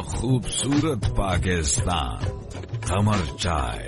खूबसूरत पाकिस्तान, कमर चाय।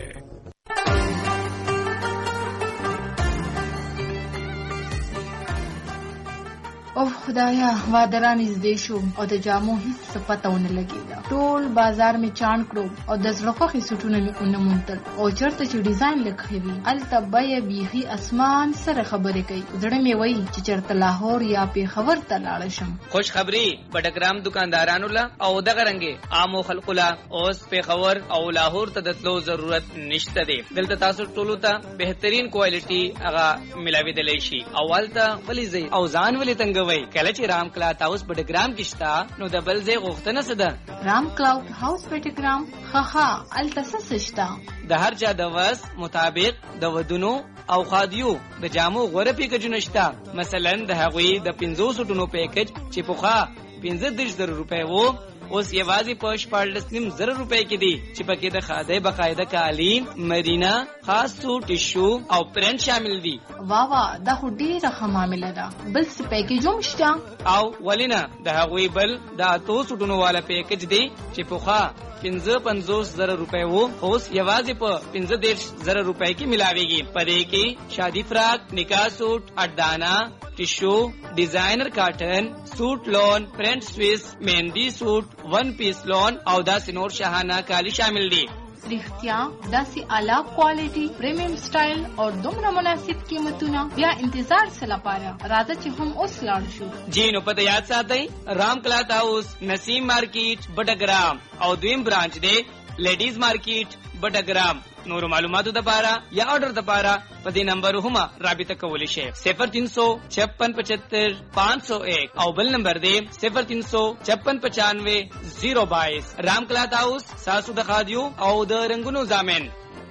او خدایا وادران نږدې شو او د جامو هیڅ پته ونه لګېده. ټول بازار می چاڼ کړو او د زړه خوښې سوټونه مې ونه موندل او چېرته چې ډیزاین لږ وي هلته بیه بیخي اسمان سره خبرې کوي. زړه مې وایي چې چېرته لاهور یا پېښور ته لاړه شم. خوش خبري بټګرام دکاندارانو له او دغه رنګې عامو خلکو له اوس پېښور او لاهور ته د تلو ضرورت نشته دی. دلته تاسو ټولو ته بهترین کوالټي هغه ملاوېدلی شي او هلته ولې ځئ او ځان ولې تنګوئ؟ کله چې رام کلاوډ هاوس بټګرام کې شته نو د بل ځای غوښتنه څه ده؟ رام کلاوډ هاوس بټګرام ښه هلته څه شته؟ د هر چا د وس مطابق د ودونو او خادیو د جامو غوره پیکجونه شته. مثلا د هغوی د 500 سوټونو پیکج چې پخوا 15,000 روپۍ وو اوس یوازې په 14,500 روپۍ کې دي چې پکې د خادۍ باقاعده کالي، مدینه، خاص سوټ، ټیشو او پرنټ شامل دي. واه دا خو ډېره ښه معامله ده. بل څه پیکج هم شته؟ او ولې نه، د هغوی بل د 8 سوټونو والا پیکج دی چې پخوا 55,000 روپۍ وو اوس یوازې په 15,000 روپۍ کې ملاويږي. پدې کې شادي فراق، نکاح سوټ، اډانا، ټیشو، ډیزاینر کاټن، سوټ لون، پرنٹ سویس، مهندی سوټ، ون پیس لون او داسې نور شاهانه کالی شامل دي. رښتیا داسې اعلی کوالټي، پریمیم سټایل او دومره مناسب قیمتونه، بیا انتظار څه لپاره؟ راځه چې هم اوس لاړ شو. جی نو پته یاد ساتئ، رام کلاوډ هاوس، نسیم مارکیټ بټګرام او دویم برانچ دی لیډیز مارکیټ بټګرام. نور معلوماتو د پاره یا آرډر د پاره په دې نمبر هم رابطه کولی شئ 035675 501 او بل نمبر دی 035695 022. رام کلاوډ هاوس ساسو د خادیو او د رنگونو ضامن.